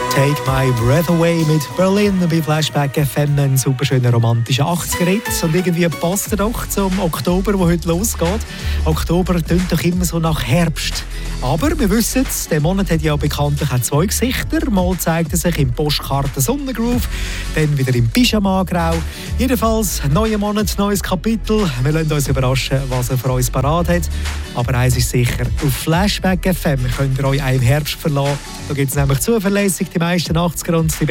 Take My Breath Away mit Berlin bei Flashback FM, ein super schöner romantischer 80er-Hit. Und irgendwie passt er doch zum Oktober, der heute losgeht. Oktober tönt doch immer so nach Herbst. Aber wir wissen es, der Monat hat ja bekanntlich auch zwei Gesichter. Mal zeigt er sich im Postkarten Sonnengroove, dann wieder im Pyjama-Grau. Jedenfalls, neuer Monat, neues Kapitel. Wir lassen uns überraschen, was er für uns parat hat. Aber eins ist sicher, auf Flashback FM könnt ihr euch auch im Herbst verlassen. Da gibt es nämlich zuverlässig die meisten 80er und die